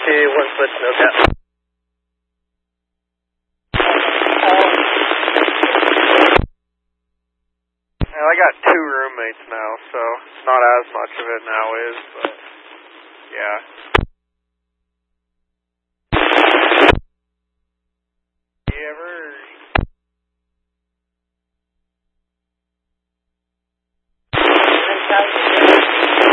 1 foot snowcat. Well, I got 2 roommates now, so it's not as much of it now but yeah.